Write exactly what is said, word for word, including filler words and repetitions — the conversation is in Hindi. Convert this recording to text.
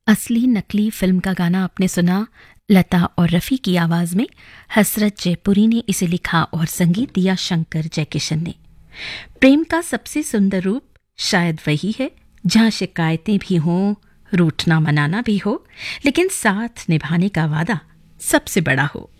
असली नकली फिल्म का गाना आपने सुना लता और रफ़ी की आवाज़ में। हसरत जयपुरी ने इसे लिखा और संगीत दिया शंकर जयकिशन ने। प्रेम का सबसे सुंदर रूप शायद वही है जहाँ शिकायतें भी हों, रूठना मनाना भी हो, लेकिन साथ निभाने का वादा सबसे बड़ा हो।